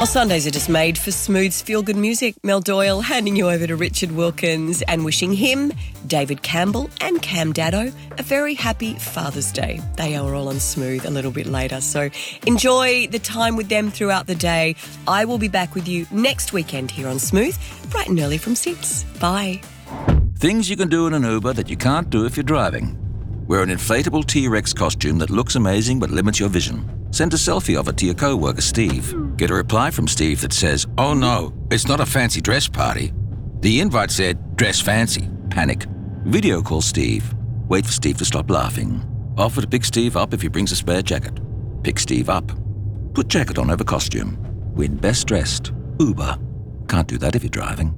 Well, Sundays are just made for Smooth's feel-good music. Mel Doyle handing you over to Richard Wilkins and wishing him, David Campbell and Cam Daddo a very happy Father's Day. They are all on Smooth a little bit later, so enjoy the time with them throughout the day. I will be back with you next weekend here on Smooth, bright and early from 6. Bye. Things you can do in an Uber that you can't do if you're driving. Wear an inflatable T-Rex costume that looks amazing but limits your vision. Send a selfie of it to your co-worker, Steve. Get a reply from Steve that says, "Oh no, it's not a fancy dress party." The invite said, "Dress fancy." Panic. Video call Steve. Wait for Steve to stop laughing. Offer to pick Steve up if he brings a spare jacket. Pick Steve up. Put jacket on over costume. Win best dressed. Uber. Can't do that if you're driving.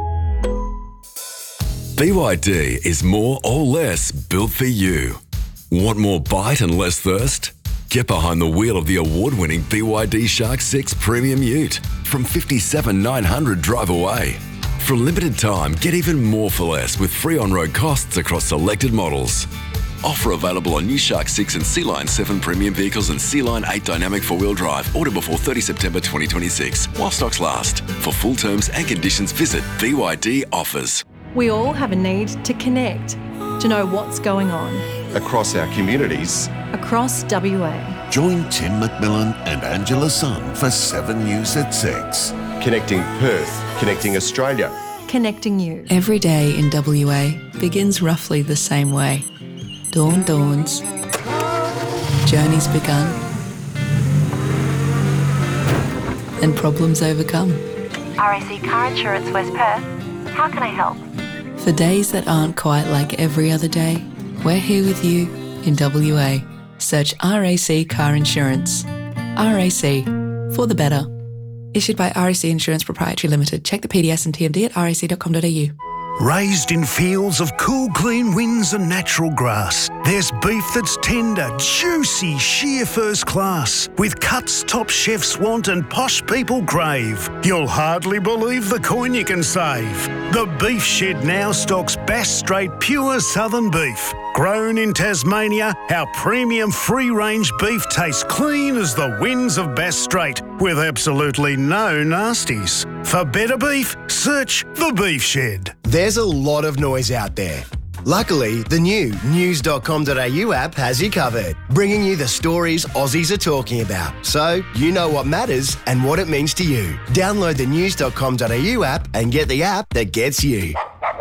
BYD is more or less built for you. Want more bite and less thirst? Get behind the wheel of the award-winning BYD Shark 6 Premium Ute from $57,900 drive away. For a limited time, get even more for less with free on-road costs across selected models. Offer available on new Shark 6 and Sea-Line 7 premium vehicles and Sea-Line 8 dynamic four-wheel drive. Order before 30 September 2026 while stocks last. For full terms and conditions, visit BYD Offers. We all have a need to connect, to know what's going on. Across our communities. Across WA. Join Tim McMillan and Angela Sun for 7 News at 6. Connecting Perth, connecting Australia. Connecting you. Every day in WA begins roughly the same way. Dawn dawns. Journey's begun. And problems overcome. RAC Car Insurance West Perth. How can I help? For days that aren't quite like every other day, we're here with you in WA. Search RAC Car Insurance. RAC, for the better. Issued by RAC Insurance Proprietary Limited. Check the PDS and TMD at rac.com.au. Raised in fields of cool, clean winds and natural grass, there's beef that's tender, juicy, sheer first class, with cuts top chefs want and posh people crave. You'll hardly believe the coin you can save. The Beef Shed now stocks Bass Strait pure southern beef. Grown in Tasmania, our premium free-range beef tastes clean as the winds of Bass Strait, with absolutely no nasties. For better beef, search The Beef Shed. There's a lot of noise out there. Luckily, the new news.com.au app has you covered, bringing you the stories Aussies are talking about, so you know what matters and what it means to you. Download the news.com.au app and get the app that gets you.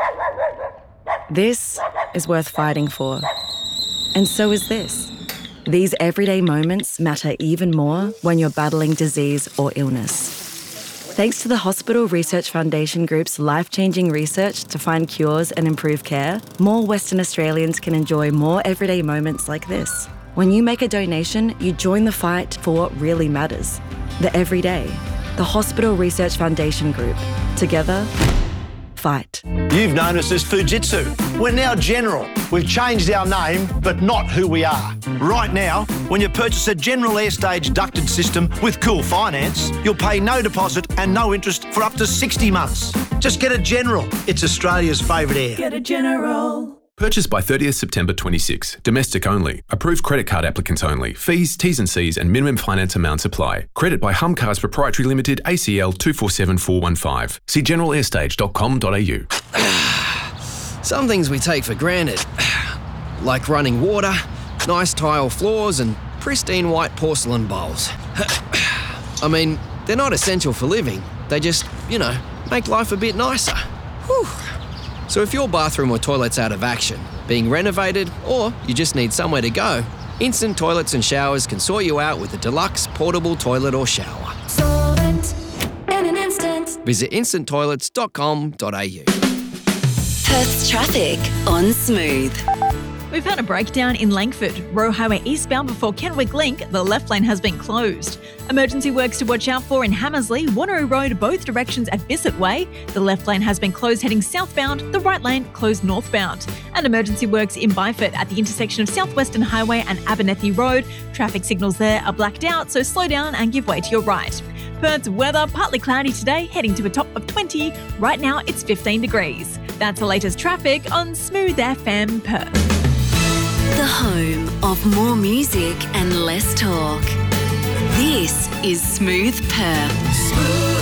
This is worth fighting for. And so is this. These everyday moments matter even more when you're battling disease or illness. Thanks to the Hospital Research Foundation Group's life-changing research to find cures and improve care, more Western Australians can enjoy more everyday moments like this. When you make a donation, you join the fight for what really matters. The everyday. The Hospital Research Foundation Group. Together, fight. You've known us as Fujitsu. We're now General. We've changed our name, but not who we are. Right now, when you purchase a General Airstage ducted system with Cool Finance, you'll pay no deposit and no interest for up to 60 months. Just get a General. It's Australia's favourite air. Get a General. Purchased by 30th September 26. Domestic only. Approved credit card applicants only. Fees, T's and C's and minimum finance amounts apply. Credit by Humcars Proprietary Limited, ACL 247415. See generalairStage.com.au. Some things we take for granted, like running water, nice tile floors and pristine white porcelain bowls. I mean, they're not essential for living. They just, make life a bit nicer. Whew. So if your bathroom or toilet's out of action, being renovated, or you just need somewhere to go, Instant Toilets and Showers can sort you out with a deluxe portable toilet or shower. Solvent in an instant. Visit instanttoilets.com.au. Perth's traffic on Smooth. We've had a breakdown in Langford. Roe Highway eastbound before Kenwick Link, the left lane has been closed. Emergency works to watch out for in Hammersley, Wanneroo Road, both directions at Bissett Way. The left lane has been closed heading southbound, the right lane closed northbound. And emergency works in Byford at the intersection of Southwestern Highway and Abernethy Road. Traffic signals there are blacked out, so slow down and give way to your right. Perth's weather, partly cloudy today, heading to a top of 20. Right now it's 15 degrees. That's the latest traffic on Smooth FM Perth. The home of more music and less talk. This is Smooth Perth.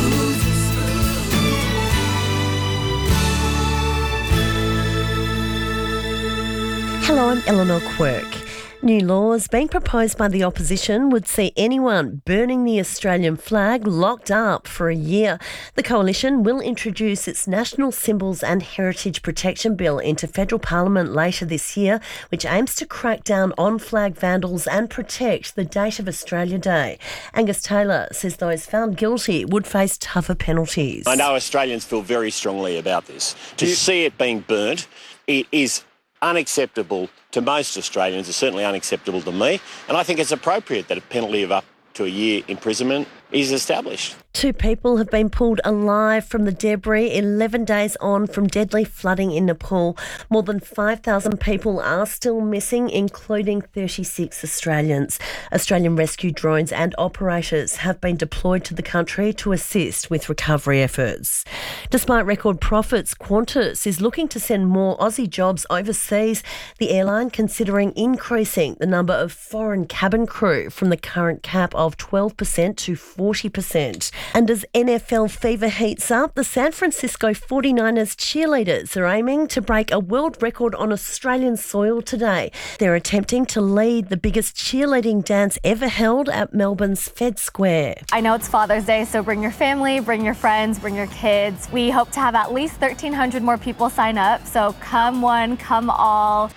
Hello, I'm Eleanor Quirk. New laws being proposed by the opposition would see anyone burning the Australian flag locked up for a year. The coalition will introduce its National Symbols and Heritage Protection Bill into federal parliament later this year, which aims to crack down on flag vandals and protect the date of Australia Day. Angus Taylor says those found guilty would face tougher penalties. I know Australians feel very strongly about this. To see it being burnt, it is unacceptable to most Australians. It's certainly unacceptable to me, and I think it's appropriate that a penalty of up to a year imprisonment is established. 2 people have been pulled alive from the debris 11 days on from deadly flooding in Nepal. More than 5,000 people are still missing, including 36 Australians. Australian rescue drones and operators have been deployed to the country to assist with recovery efforts. Despite record profits, Qantas is looking to send more Aussie jobs overseas, the airline considering increasing the number of foreign cabin crew from the current cap of 12% to 40%. And as NFL fever heats up, the San Francisco 49ers cheerleaders are aiming to break a world record on Australian soil today. They're attempting to lead the biggest cheerleading dance ever held at Melbourne's Fed Square. I know it's Father's Day, so bring your family, bring your friends, bring your kids. We hope to have at least 1,300 more people sign up, so come one, come all.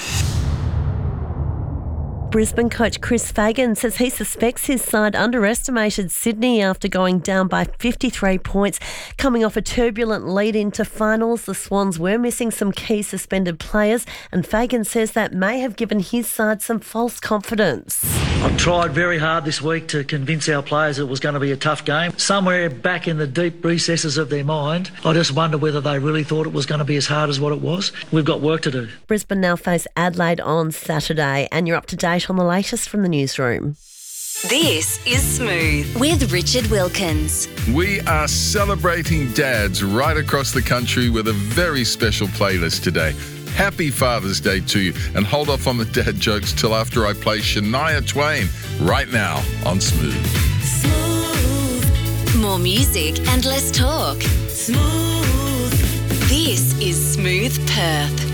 Brisbane coach Chris Fagan says he suspects his side underestimated Sydney after going down by 53 points. Coming off a turbulent lead into finals, the Swans were missing some key suspended players, and Fagan says that may have given his side some false confidence. I've tried very hard this week to convince our players it was going to be a tough game. Somewhere back in the deep recesses of their mind, I just wonder whether they really thought it was going to be as hard as what it was. We've got work to do. Brisbane now face Adelaide on Saturday, and you're up to date on the latest from the newsroom. This is Smooth with Richard Wilkins. We are celebrating dads right across the country with a very special playlist today. Happy Father's Day to you, and hold off on the dad jokes till after I play Shania Twain right now on Smooth. Smooth. More music and less talk. Smooth. This is Smooth Perth.